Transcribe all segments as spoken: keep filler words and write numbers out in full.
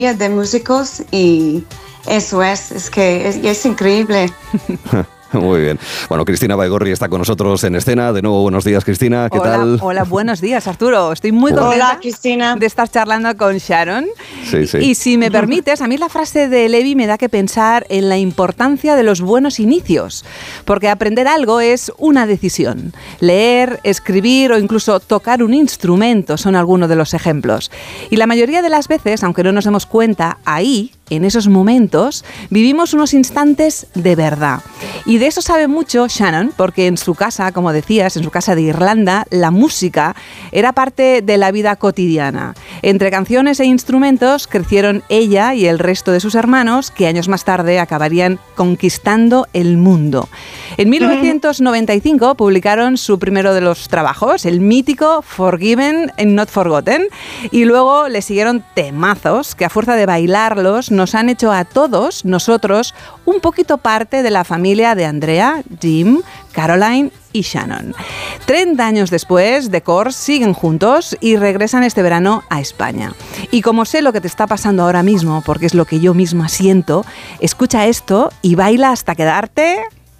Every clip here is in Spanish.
de músicos y eso es, es que es, es increíble. Muy bien. Bueno, Cristina Baigorri está con nosotros en escena. De nuevo, buenos días, Cristina. ¿Qué hola, tal? Hola, buenos días, Arturo. Estoy muy contenta hola, Cristina. de estar charlando con Sharon. Sí, sí. Y si me permites, a mí la frase de Levi me da que pensar en la importancia de los buenos inicios, porque aprender algo es una decisión. Leer, escribir o incluso tocar un instrumento son algunos de los ejemplos. Y la mayoría de las veces, aunque no nos demos cuenta, ahí, en esos momentos, vivimos unos instantes de verdad. Y de eso sabe mucho Shannon, porque en su casa, como decías, en su casa de Irlanda, la música era parte de la vida cotidiana. Entre canciones e instrumentos crecieron ella y el resto de sus hermanos, que años más tarde acabarían conquistando el mundo. En mil novecientos noventa y cinco publicaron su primero de los trabajos, el mítico Forgiven and Not Forgotten, y luego le siguieron temazos que a fuerza de bailarlos nos han hecho a todos nosotros un poquito parte de la familia de Andrea, Jim, Caroline y Shannon. treinta años después, The Corrs siguen juntos y regresan este verano a España. Y como sé lo que te está pasando ahora mismo, porque es lo que yo misma siento, escucha esto y baila hasta quedarte...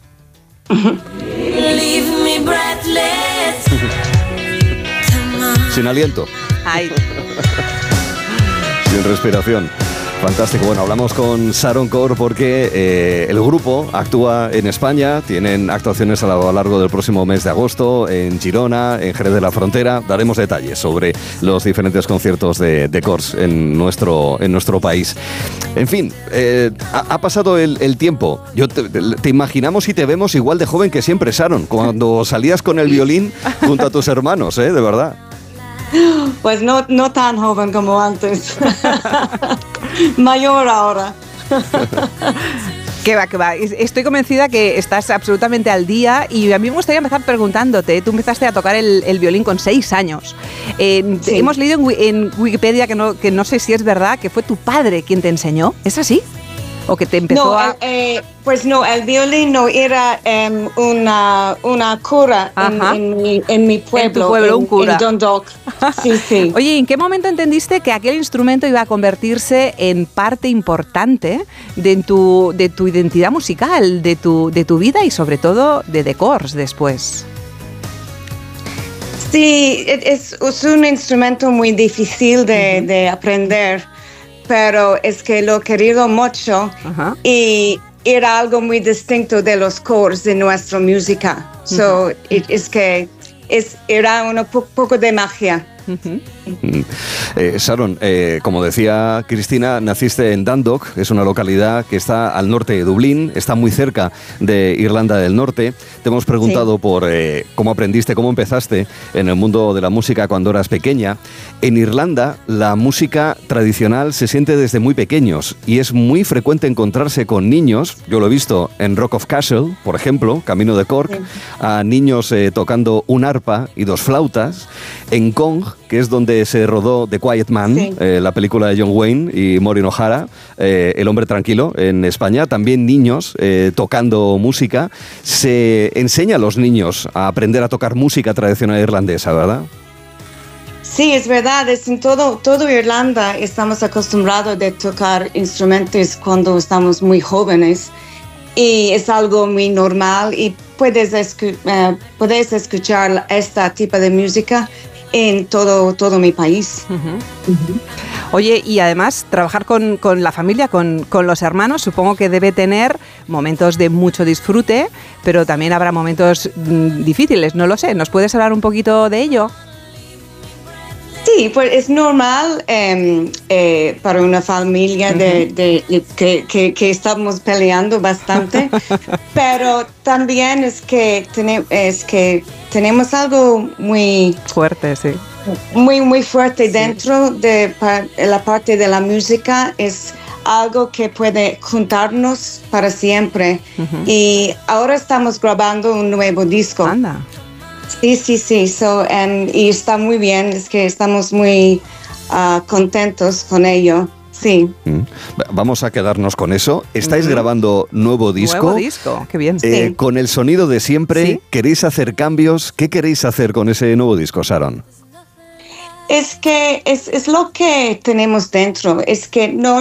Sin aliento. Ay. Sin respiración. Fantástico. Bueno, hablamos con Sharon Corr porque eh, el grupo actúa en España, tienen actuaciones a lo largo del próximo mes de agosto en Girona, en Jerez de la Frontera. Daremos detalles sobre los diferentes conciertos de, de Corrs en nuestro, en nuestro país. En fin, eh, ha, ha pasado el, el tiempo. Yo te, te imaginamos y te vemos igual de joven que siempre, Sharon, cuando salías con el violín junto a tus hermanos, ¿eh? De verdad. Pues no, no tan joven como antes. Mayor ahora. Que va, que va. Estoy convencida que estás absolutamente al día y a mí me gustaría empezar preguntándote. Tú empezaste a tocar el, el violín con seis años. Eh, sí. Hemos leído en, en Wikipedia que no, que no sé si es verdad que fue tu padre quien te enseñó. ¿Es así? ¿O que te empezó no, a...? Eh, pues no, el violín no era um, una, una cura en, en, mi, en mi pueblo. En tu pueblo, en, un cura. En Dundalk. Sí, sí. Oye, ¿en qué momento entendiste que aquel instrumento iba a convertirse en parte importante de tu, de tu identidad musical, de tu, de tu vida y sobre todo de The Corrs después? Sí, es, es un instrumento muy difícil de, uh-huh. de aprender, pero es que lo he querido mucho uh-huh. y era algo muy distinto de los Corrs de nuestra música. Uh-huh. So, it, es que es, era un po- poco de magia. Uh-huh. Eh, Sharon, eh, como decía Cristina, naciste en Dundalk, es una localidad que está al norte de Dublín, está muy cerca de Irlanda del Norte. Te hemos preguntado sí. por eh, cómo aprendiste, cómo empezaste en el mundo de la música cuando eras pequeña. En Irlanda, la música tradicional se siente desde muy pequeños y es muy frecuente encontrarse con niños, yo lo he visto en Rock of Castle, por ejemplo, Camino de Cork, sí. a niños eh, tocando un arpa y dos flautas. En Cong, que es donde se rodó The Quiet Man, sí. eh, la película de John Wayne y Maureen O'Hara, eh, El hombre tranquilo, en España, también niños eh, tocando música. Se enseña a los niños a aprender a tocar música tradicional irlandesa, ¿verdad? Sí, es verdad, es en todo, todo Irlanda estamos acostumbrados a tocar instrumentos cuando estamos muy jóvenes y es algo muy normal y puedes, escu- uh, puedes escuchar este tipo de música en todo, todo mi país. Uh-huh. Uh-huh. Oye, y además trabajar con, con la familia, con, con los hermanos, supongo que debe tener momentos de mucho disfrute, pero también habrá momentos mm, difíciles, no lo sé. ¿Nos puedes hablar un poquito de ello? Sí, pues es normal eh, eh, para una familia de, uh-huh. de, de, que, que, que estamos peleando bastante, pero también es que, ten, es que tenemos algo muy fuerte, sí. Muy, muy fuerte sí. dentro de pa, la parte de la música. Es algo que puede juntarnos para siempre. Uh-huh. Y ahora estamos grabando un nuevo disco. Anda. Sí, sí, sí, so, um, y está muy bien, es que estamos muy uh, contentos con ello, sí. Mm. Vamos a quedarnos con eso. ¿Estáis mm. grabando nuevo disco? Nuevo disco, qué bien. Eh, sí. Con el sonido de siempre, ¿sí? ¿Queréis hacer cambios? ¿Qué queréis hacer con ese nuevo disco, Sharon? Es que es, es lo que tenemos dentro, es que no